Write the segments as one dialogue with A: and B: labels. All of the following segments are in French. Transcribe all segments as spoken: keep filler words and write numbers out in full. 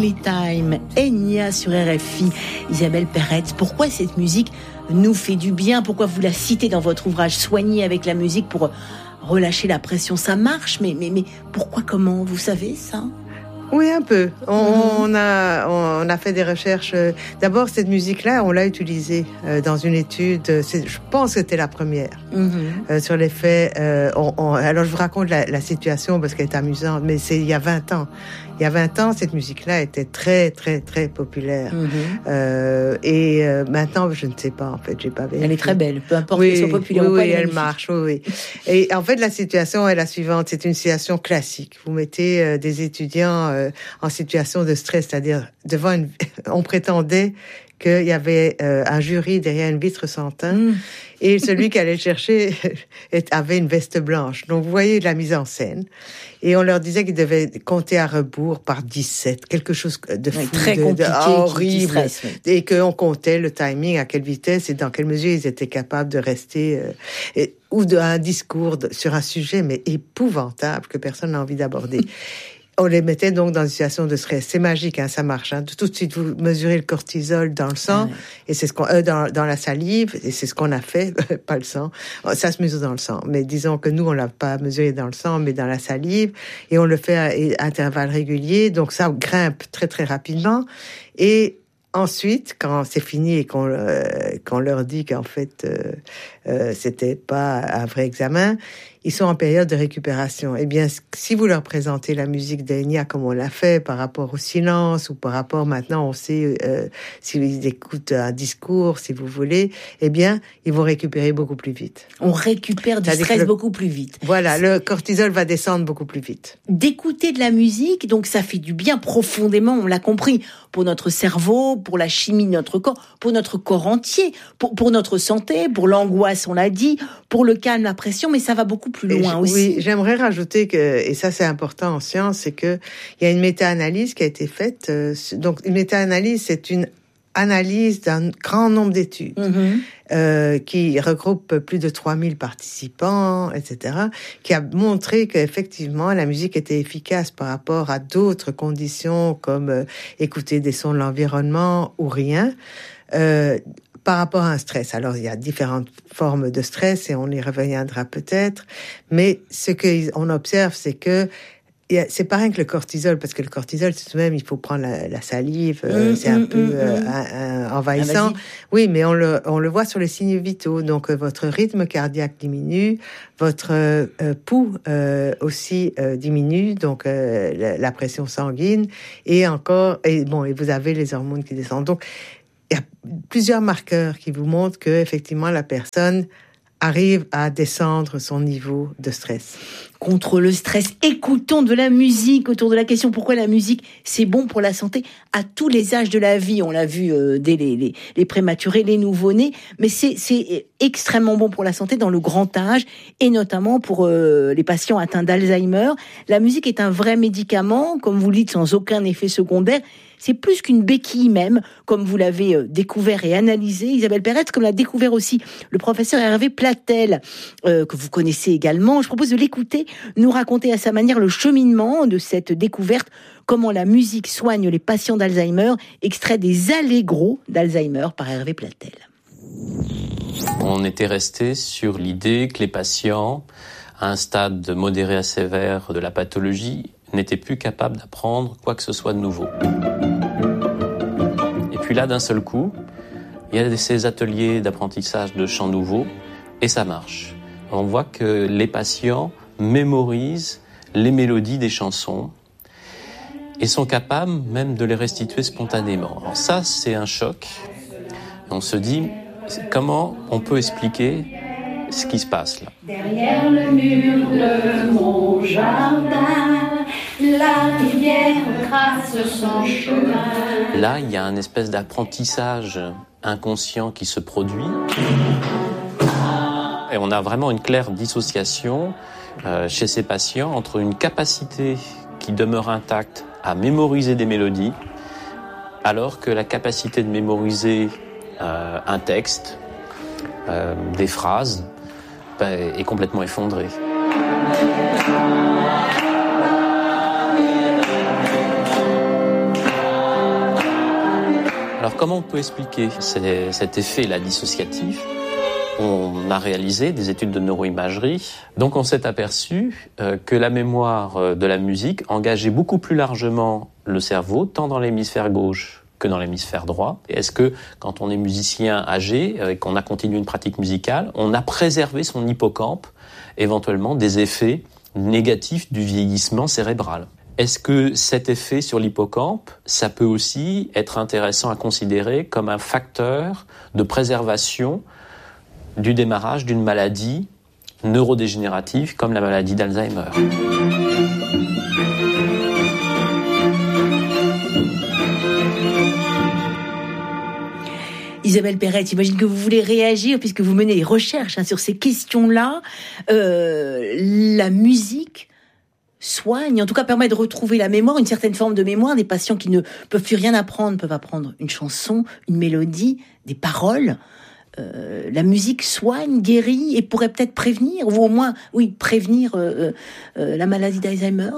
A: Only Time, Enya sur R F I. Isabelle Peretz, pourquoi cette musique nous fait du bien? Pourquoi vous la citez dans votre ouvrage Soigner avec la musique pour relâcher la pression? Ça marche, mais, mais, mais pourquoi, comment? Vous savez ça?
B: Oui, un peu. On, mm-hmm. on, a, on a fait des recherches. D'abord, cette musique-là, on l'a utilisée dans une étude. C'est, je pense que c'était la première. Mm-hmm. Euh, sur l'effet... Euh, on, on, alors, je vous raconte la, la situation parce qu'elle est amusante, mais c'est il y a vingt ans. Il y a vingt ans, cette musique-là était très, très, très populaire. Mm-hmm. Euh, et euh, maintenant, je ne sais pas, en fait, j'ai pas vérifié.
A: Elle est très belle, peu importe
B: oui,
A: qu'elle soit populaire
B: oui,
A: ou pas.
B: Oui, elle magnifique. Marche, oui, oui. Et en fait, la situation est la suivante. C'est une situation classique. Vous mettez euh, des étudiants euh, en situation de stress, c'est-à-dire devant une... on prétendait qu'il y avait euh, un jury derrière une vitre sans teint, mmh. et celui qui allait chercher avait une veste blanche. Donc, vous voyez la mise en scène. Et on leur disait qu'ils devaient compter à rebours par dix-sept, quelque chose de fou,
A: oui, très
B: de,
A: compliqué,
B: de horrible,
A: stresse, oui.
B: Et qu'on comptait le timing, à quelle vitesse et dans quelle mesure ils étaient capables de rester, euh, et, ou d'un discours de, sur un sujet, mais épouvantable, que personne n'a envie d'aborder. On les mettait donc dans une situation de stress. C'est magique, hein, ça marche. Hein. Tout de suite, vous mesurez le cortisol dans le sang, ouais. et c'est ce qu'on, euh, dans, dans la salive, et c'est ce qu'on a fait, pas le sang. Ça se mesure dans le sang, mais disons que nous, on l'a pas mesuré dans le sang, mais dans la salive, et on le fait à, à intervalles réguliers, donc ça grimpe très très rapidement. Et ensuite, quand c'est fini et qu'on, euh, qu'on leur dit qu'en fait, euh, euh, c'était pas un vrai examen, ils sont en période de récupération. Eh bien, si vous leur présentez la musique d'Enya comme on l'a fait par rapport au silence ou par rapport maintenant, on sait euh, s'ils écoutent un discours, si vous voulez, eh bien, ils vont récupérer beaucoup plus vite.
A: On récupère du C'est-à-dire stress le, beaucoup plus vite.
B: Voilà, le cortisol va descendre beaucoup plus vite.
A: D'écouter de la musique, donc ça fait du bien profondément, on l'a compris, pour notre cerveau, pour la chimie de notre corps, pour notre corps entier, pour, pour notre santé, pour l'angoisse, on l'a dit, pour le calme, la pression, mais ça va beaucoup plus loin
B: et,
A: aussi.
B: Oui, j'aimerais rajouter que, et ça c'est important en science, c'est que il y a une méta-analyse qui a été faite. Euh, donc une méta-analyse, c'est une analyse d'un grand nombre d'études mm-hmm. euh, qui regroupe plus de trois mille participants, et cetera, qui a montré qu'effectivement la musique était efficace par rapport à d'autres conditions comme euh, écouter des sons de l'environnement ou rien. Euh, Par rapport à un stress. Alors, il y a différentes formes de stress et on y reviendra peut-être. Mais ce qu'on observe, c'est que c'est pas rien que le cortisol, parce que le cortisol, c'est tout de même, il faut prendre la, la salive, euh, mmh, c'est un mmh, peu euh, mmh. un, un, envahissant. Ah, oui, mais on le, on le voit sur les signes vitaux. Donc, euh, votre rythme cardiaque diminue, votre euh, pouls euh, aussi euh, diminue, donc euh, la, la pression sanguine, et encore, et bon, et vous avez les hormones qui descendent. Donc, il y a plusieurs marqueurs qui vous montrent que effectivement la personne arrive à descendre son niveau de stress.
A: Contre le stress, écoutons de la musique autour de la question pourquoi la musique c'est bon pour la santé à tous les âges de la vie. On l'a vu euh, dès les, les, les prématurés, les nouveau-nés, mais c'est, c'est extrêmement bon pour la santé dans le grand âge et notamment pour euh, les patients atteints d'Alzheimer. La musique est un vrai médicament, comme vous le dites, sans aucun effet secondaire. C'est plus qu'une béquille même, comme vous l'avez euh, découvert et analysé, Isabelle Peretz, comme l'a découvert aussi le professeur Hervé Platel, euh, que vous connaissez également. Je propose de l'écouter, nous raconter à sa manière le cheminement de cette découverte, comment la musique soigne les patients d'Alzheimer, extrait des Allegro d'Alzheimer par Hervé Platel.
C: On était resté sur l'idée que les patients, à un stade modéré à sévère de la pathologie, n'étaient plus capables d'apprendre quoi que ce soit de nouveau. Et puis là, d'un seul coup, il y a ces ateliers d'apprentissage de chants nouveaux, et ça marche. On voit que les patients mémorisent les mélodies des chansons et sont capables même de les restituer spontanément. Alors ça, c'est un choc. On se dit, comment on peut expliquer ce qui se passe là?
D: Derrière le mur de mon jardin, la rivière trace son chemin.
C: Là, il y a un espèce d'apprentissage inconscient qui se produit. Et on a vraiment une claire dissociation euh, chez ces patients entre une capacité qui demeure intacte à mémoriser des mélodies, alors que la capacité de mémoriser euh, un texte, euh, des phrases, bah, est complètement effondrée. Alors comment on peut expliquer cet effet-là dissociatif ? On a réalisé des études de neuroimagerie, donc on s'est aperçu euh, que la mémoire de la musique engageait beaucoup plus largement le cerveau, tant dans l'hémisphère gauche que dans l'hémisphère droit. Et est-ce que quand on est musicien âgé et euh, qu'on a continué une pratique musicale, on a préservé son hippocampe, éventuellement des effets négatifs du vieillissement cérébral ? Est-ce que cet effet sur l'hippocampe, ça peut aussi être intéressant à considérer comme un facteur de préservation du démarrage d'une maladie neurodégénérative comme la maladie d'Alzheimer?
A: Isabelle Perrette, j'imagine que vous voulez réagir puisque vous menez des recherches hein, sur ces questions-là. Euh, la musique soigne, en tout cas permet de retrouver la mémoire, une certaine forme de mémoire. Des patients qui ne peuvent plus rien apprendre peuvent apprendre une chanson, une mélodie, des paroles. Euh, la musique soigne, guérit et pourrait peut-être prévenir, ou au moins, oui, prévenir euh, euh, la maladie d'Alzheimer.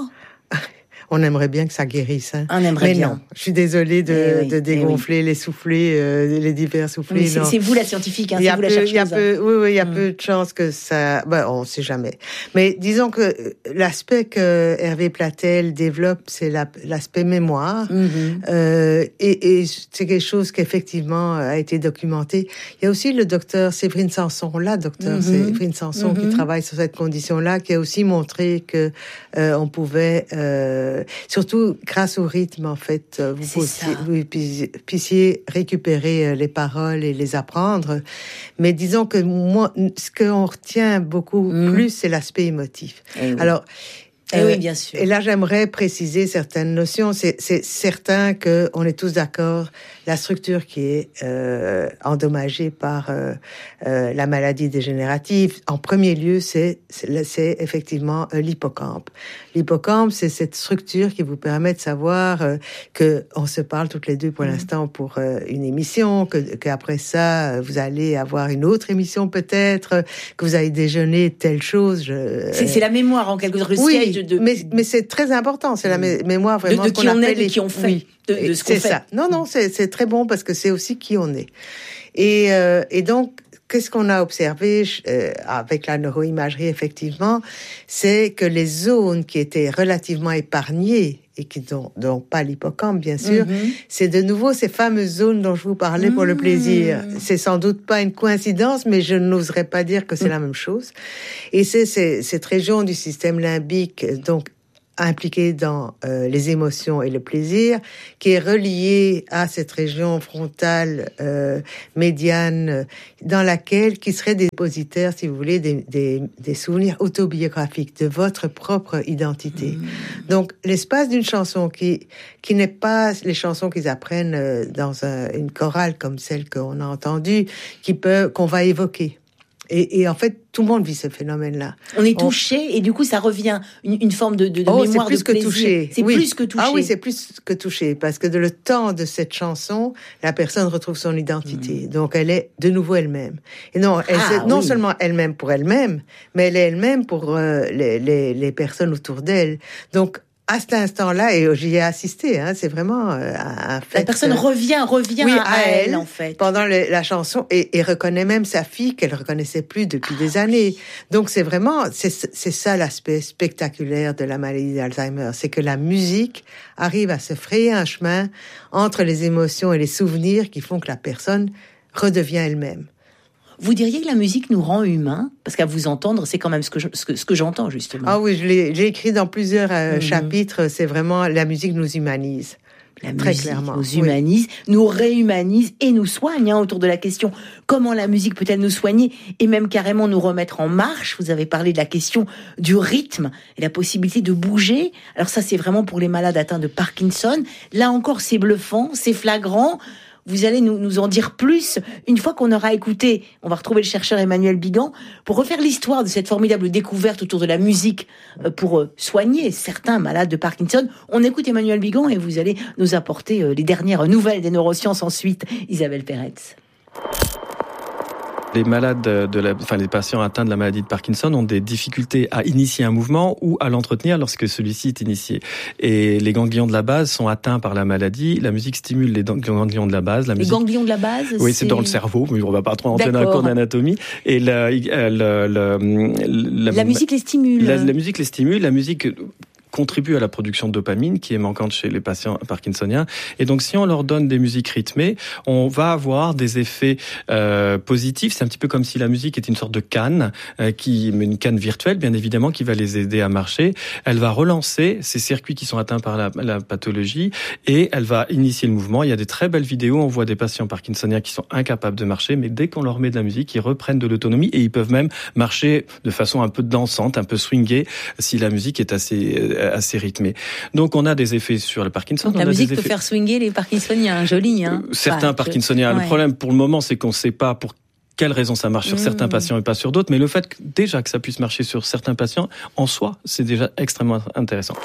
B: On aimerait bien que ça guérisse. Hein.
A: On aimerait
B: Mais
A: bien.
B: non, je suis désolée de,
A: eh oui,
B: de dégonfler eh oui. les soufflets, euh, les divers soufflets.
A: Oui, c'est, c'est vous la scientifique, hein, c'est vous
B: peu,
A: la chercheuse.
B: Il y a peu,
A: hein.
B: oui, oui, il y a
A: mmh.
B: peu de chances que ça... Ben, on ne sait jamais. Mais disons que l'aspect que Hervé Platel développe, c'est la, l'aspect mémoire. Mmh. Euh, et, et c'est quelque chose qui, effectivement, a été documenté. Il y a aussi le docteur Séverine Sanson, là, docteur mmh. Séverine Sanson, mmh. qui travaille sur cette condition-là, qui a aussi montré que euh, on pouvait... Euh, surtout grâce au rythme, en fait, vous, puissiez, vous puissiez récupérer les paroles et les apprendre. Mais disons que moi, ce qu'on retient beaucoup mmh. plus, c'est l'aspect émotif.
A: Et oui.
B: Alors,
A: et euh, oui, bien sûr.
B: Et là, j'aimerais préciser certaines notions. C'est, c'est certain qu'on est tous d'accord. La structure qui est euh, endommagée par euh, euh, la maladie dégénérative, en premier lieu, c'est, c'est, c'est effectivement euh, l'hippocampe. L'hippocampe, c'est cette structure qui vous permet de savoir euh, que on se parle toutes les deux pour mmh. l'instant pour euh, une émission, que qu'après ça, vous allez avoir une autre émission peut-être, que vous allez déjeuner telle chose. Je,
A: c'est, c'est la mémoire en quelque sorte. Le
B: oui,
A: siège de...
B: mais mais c'est très important. C'est la mé- mémoire vraiment
A: de, de
B: ce
A: qui
B: qu'on
A: on
B: appelle
A: est, de qui on fait.
B: Oui.
A: De, de ce qu'on
B: c'est
A: fait.
B: ça. Non, non, c'est, c'est très bon parce que c'est aussi qui on est. Et, euh, et donc, qu'est-ce qu'on a observé euh, avec la neuroimagerie, effectivement, c'est que les zones qui étaient relativement épargnées et qui n'ont donc pas l'hippocampe, bien sûr, mm-hmm. c'est de nouveau ces fameuses zones dont je vous parlais mm-hmm. pour le plaisir. C'est sans doute pas une coïncidence, mais je n'oserais pas dire que c'est mm-hmm. la même chose. Et c'est, c'est cette région du système limbique, donc impliqué dans euh, les émotions et le plaisir, qui est relié à cette région frontale euh, médiane, dans laquelle qui serait dépositaire, si vous voulez, des, des, des souvenirs autobiographiques de votre propre identité. Mmh. Donc, l'espace d'une chanson qui qui n'est pas les chansons qu'ils apprennent euh, dans un, une chorale comme celle qu'on a entendue, qui peut qu'on va évoquer. Et, et en fait, tout le monde vit ce phénomène-là.
A: On est touché on... et du coup, ça revient une, une forme de, de, de
B: oh,
A: mémoire,
B: c'est plus
A: de
B: que
A: plaisir.
B: Touché.
A: C'est
B: oui.
A: plus que touché.
B: Ah oui, c'est plus que touché parce que de le temps de cette chanson, la personne retrouve son identité. Mmh. Donc, elle est de nouveau elle-même. Et non, elle, ah, non oui. seulement elle-même pour elle-même, mais elle est elle-même pour euh, les, les, les personnes autour d'elle. Donc, à cet instant-là, et j'y ai assisté, hein, c'est vraiment euh, un fait.
A: La personne revient, revient
B: oui,
A: à,
B: à elle,
A: elle, en fait.
B: Pendant le, la chanson, et, et reconnaît même sa fille qu'elle reconnaissait plus depuis ah, des années. Donc c'est vraiment, c'est, c'est ça l'aspect spectaculaire de la maladie d'Alzheimer, c'est que la musique arrive à se frayer un chemin entre les émotions et les souvenirs qui font que la personne redevient elle-même.
A: Vous diriez que la musique nous rend humains? Parce qu'à vous entendre, c'est quand même ce que, je, ce que, ce que j'entends, justement.
B: Ah oui, je l'ai, j'ai écrit dans plusieurs euh, mmh. chapitres, c'est vraiment la musique nous humanise.
A: La
B: Très
A: musique
B: clairement,
A: nous humanise, oui. nous réhumanise et nous soigne, hein, autour de la question comment la musique peut-elle nous soigner et même carrément nous remettre en marche. Vous avez parlé de la question du rythme et la possibilité de bouger. Alors ça, c'est vraiment pour les malades atteints de Parkinson. Là encore, c'est bluffant, c'est flagrant. Vous allez nous, nous en dire plus une fois qu'on aura écouté, on va retrouver le chercheur Emmanuel Bigan pour refaire l'histoire de cette formidable découverte autour de la musique pour soigner certains malades de Parkinson. On écoute Emmanuel Bigan et vous allez nous apporter les dernières nouvelles des neurosciences ensuite. Isabelle Perrette.
E: Les malades de la, enfin les patients atteints de la maladie de Parkinson ont des difficultés à initier un mouvement ou à l'entretenir lorsque celui-ci est initié. Et les ganglions de la base sont atteints par la maladie. La musique stimule les ganglions de la base. La
A: les
E: musique...
A: ganglions de la base,
E: oui,
A: c'est...
E: c'est dans le cerveau, mais on va pas trop entrer dans la cour d'anatomie. Et la, la, la, la, la,
A: la musique les stimule.
E: La, la musique les stimule. La musique contribue à la production de dopamine qui est manquante chez les patients parkinsoniens. Et donc, si on leur donne des musiques rythmées, on va avoir des effets euh, positifs. C'est un petit peu comme si la musique était une sorte de canne, euh, qui, une canne virtuelle, bien évidemment, qui va les aider à marcher. Elle va relancer ces circuits qui sont atteints par la, la pathologie et elle va initier le mouvement. Il y a des très belles vidéos. On voit des patients parkinsoniens qui sont incapables de marcher, mais dès qu'on leur met de la musique, ils reprennent de l'autonomie et ils peuvent même marcher de façon un peu dansante, un peu swingée, si la musique est assez assez rythmé. Donc on a des effets sur le Parkinson.
A: Donc, la
E: on a
A: musique
E: des
A: peut
E: effets...
A: faire swinger les Parkinsoniens, joli. Hein.
E: Certains
A: enfin,
E: Parkinsoniens.
A: Je...
E: Le
A: ouais.
E: problème pour le moment, c'est qu'on ne sait pas pour quelles raisons ça marche sur mmh. certains patients et pas sur d'autres. Mais le fait que, déjà que ça puisse marcher sur certains patients, en soi, c'est déjà extrêmement intéressant.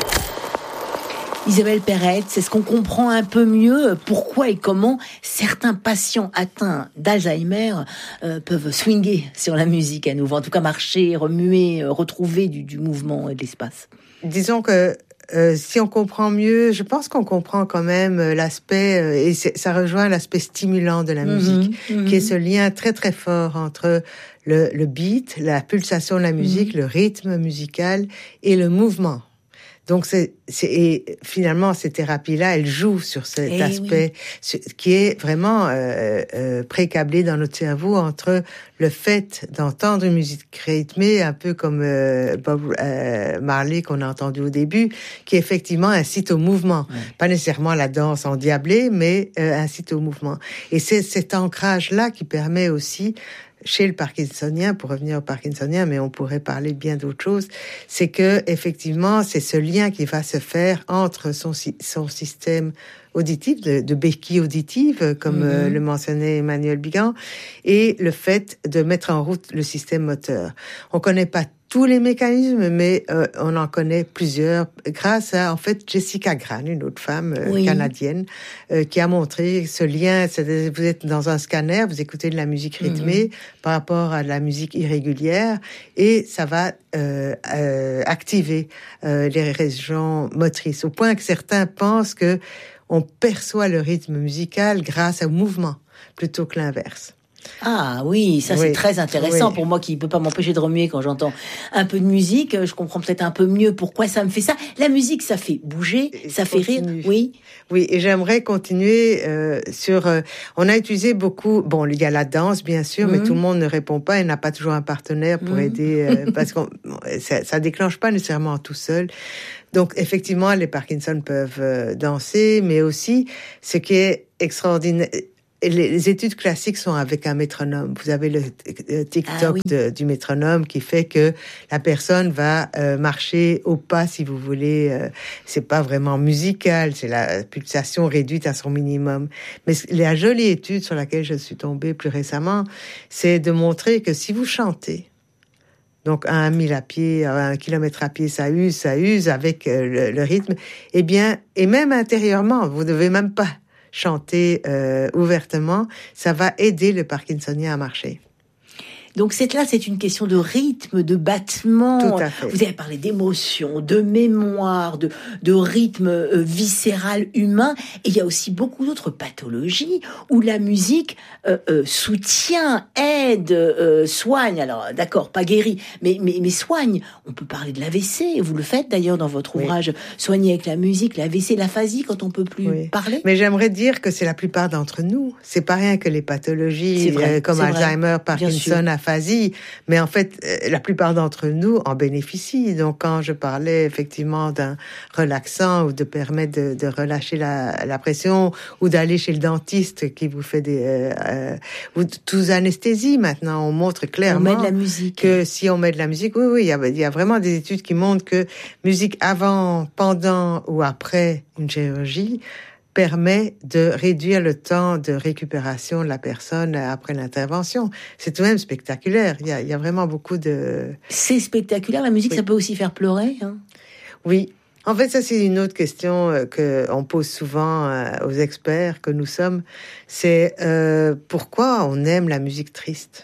A: Isabelle Perrette, c'est ce qu'on comprend un peu mieux pourquoi et comment certains patients atteints d'Alzheimer euh, peuvent swinger sur la musique à nouveau, en tout cas marcher, remuer, retrouver du, du mouvement et de l'espace.
B: Disons que euh, si on comprend mieux, je pense qu'on comprend quand même l'aspect, euh, et ça rejoint l'aspect stimulant de la mmh, musique, mmh. qui est ce lien très très fort entre le, le beat, la pulsation de la musique, mmh. le rythme musical et le mouvement. Donc, c'est, c'est, et finalement, ces thérapies-là, elles jouent sur cet et aspect oui. qui est vraiment euh, euh, précablé dans notre cerveau entre le fait d'entendre une musique rythmée, un peu comme euh, Bob euh, Marley qu'on a entendu au début, qui effectivement incite au mouvement. Ouais. Pas nécessairement la danse endiablée, mais euh, incite au mouvement. Et c'est cet ancrage-là qui permet aussi chez le parkinsonien, pour revenir au parkinsonien, mais on pourrait parler de bien d'autres choses, c'est que effectivement, c'est ce lien qui va se faire entre son, son système auditif, de, de béquille auditive, comme mmh. euh, le mentionnait Emmanuel Bigan, et le fait de mettre en route le système moteur. On connaît pas tous les mécanismes, mais euh, on en connaît plusieurs grâce à, en fait, Jessica Gran, une autre femme euh, oui. canadienne, euh, qui a montré ce lien. C'est, vous êtes dans un scanner, vous écoutez de la musique rythmée mmh. par rapport à de la musique irrégulière, et ça va euh, euh, activer euh, les régions motrices, au point que certains pensent que on perçoit le rythme musical grâce au mouvement, plutôt que l'inverse.
A: Ah oui, ça oui. c'est très intéressant oui. pour moi qui ne peut pas m'empêcher de remuer quand j'entends un peu de musique. Je comprends peut-être un peu mieux pourquoi ça me fait ça. La musique, ça fait bouger, et ça fait continue. rire. Oui.
B: Oui, et j'aimerais continuer euh, sur... Euh, on a utilisé beaucoup... Bon, il y a la danse, bien sûr, mmh. mais tout le monde ne répond pas et n'a pas toujours un partenaire pour mmh. aider, euh, parce que ça, ça déclenche pas nécessairement tout seul. Donc, effectivement, les Parkinson peuvent euh, danser, mais aussi, ce qui est extraordinaire... Les études classiques sont avec un métronome. Vous avez le TikTok ah, oui. de, du métronome qui fait que la personne va euh, marcher au pas, si vous voulez. Euh, c'est pas vraiment musical, c'est la pulsation réduite à son minimum. Mais la jolie étude sur laquelle je suis tombée plus récemment, c'est de montrer que si vous chantez, donc à un mille à pied, à un kilomètre à pied, ça use, ça use avec le, le rythme, eh bien, et même intérieurement, vous devez même pas chanter euh, ouvertement, ça va aider le parkinsonien à marcher.
A: Donc c'est là, c'est une question de rythme, de battement.
B: Tout à fait.
A: Vous avez parlé d'émotion, de mémoire, de, de rythme euh, viscéral humain. Et il y a aussi beaucoup d'autres pathologies où la musique euh, euh, soutient, aide, euh, soigne. Alors d'accord, pas guérit, mais, mais, mais soigne. On peut parler de l'A V C. Vous le faites d'ailleurs dans votre oui. ouvrage Soigner avec la musique, l'A V C, l'aphasie quand on peut plus oui. parler.
B: Mais j'aimerais dire que c'est la plupart d'entre nous. C'est pas rien que les pathologies vrai, euh, comme Alzheimer, vrai. Parkinson, aphasie, mais en fait, euh, la plupart d'entre nous en bénéficient. Donc, quand je parlais effectivement d'un relaxant ou de permettre de, de relâcher la, la pression ou d'aller chez le dentiste qui vous fait des... Euh, euh, ou tous anesthésie maintenant, on montre clairement...
A: On met de la musique.
B: Que si on met de la musique, oui, oui, il y a, il y a vraiment des études qui montrent que musique avant, pendant ou après une chirurgie permet de réduire le temps de récupération de la personne après l'intervention. C'est tout de même spectaculaire. Il y a, il y a vraiment beaucoup de...
A: C'est spectaculaire. La musique, oui. ça peut aussi faire pleurer, hein?
B: Oui. En fait, ça, c'est une autre question que on pose souvent aux experts que nous sommes. C'est euh, pourquoi on aime la musique triste?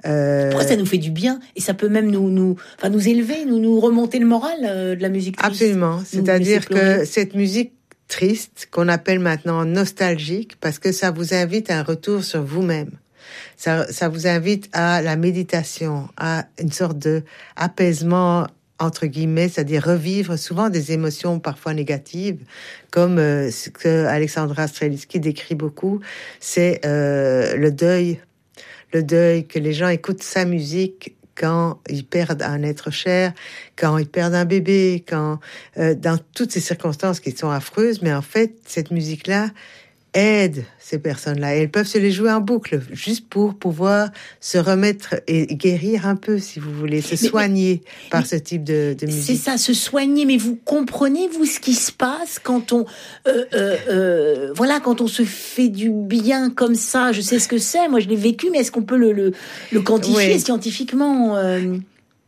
B: Euh,
A: Pourquoi ça nous fait du bien et ça peut même nous, nous, enfin nous élever, nous, nous remonter le moral euh, de la musique triste.
B: Absolument. C'est-à-dire que cette musique triste, qu'on appelle maintenant nostalgique, parce que ça vous invite à un retour sur vous-même. Ça, ça vous invite à la méditation, à une sorte de apaisement entre guillemets, c'est-à-dire revivre souvent des émotions parfois négatives, comme euh, ce que Alexandra Strelitzky décrit beaucoup, c'est euh, le deuil, le deuil, que les gens écoutent sa musique quand ils perdent un être cher, quand ils perdent un bébé, quand euh, dans toutes ces circonstances qui sont affreuses, mais en fait, cette musique-là aide ces personnes-là. Et elles peuvent se les jouer en boucle, juste pour pouvoir se remettre et guérir un peu, si vous voulez, se mais, soigner mais, par mais, ce type de, de musique.
A: C'est ça, se soigner. Mais vous comprenez, vous, ce qui se passe quand on, euh, euh, euh, voilà, quand on se fait du bien comme ça. Je sais ce que c'est. Moi, je l'ai vécu, mais est-ce qu'on peut le, le, le quantifier oui. scientifiquement euh...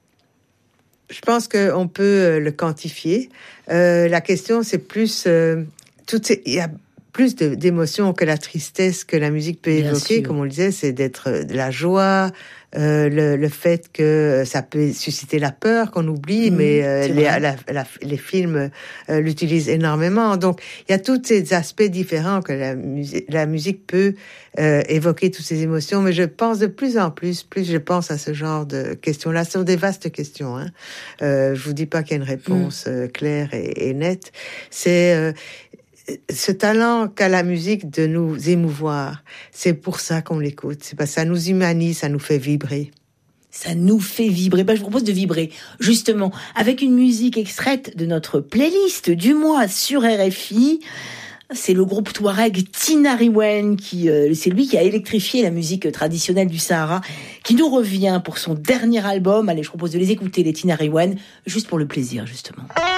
B: Je pense qu'on peut le quantifier. Euh, la question, c'est plus euh, toutes ces, il y a plus de, d'émotions que la tristesse que la musique peut Bien évoquer, sûr. Comme on le disait, c'est d'être de la joie, euh, le, le fait que ça peut susciter la peur qu'on oublie, mmh, mais euh, les, la, la, les films euh, l'utilisent énormément. Donc, il y a tous ces aspects différents que la musique, la musique peut euh, évoquer toutes ces émotions. Mais je pense de plus en plus, plus je pense à ce genre de questions-là, ce sont des vastes questions. Hein. Euh, je vous dis pas qu'il y a une réponse mmh. euh, claire et, et nette. C'est euh, ce talent qu'a la musique de nous émouvoir, c'est pour ça qu'on l'écoute. C'est parce que ça nous humanise, ça nous fait vibrer.
A: Ça nous fait vibrer. Ben, je vous propose de vibrer, justement, avec une musique extraite de notre playlist du mois sur R F I. C'est le groupe Touareg Tinariwen qui, euh, c'est lui qui a électrifié la musique traditionnelle du Sahara, qui nous revient pour son dernier album. Allez, je propose de les écouter, les Tinariwen, juste pour le plaisir, justement.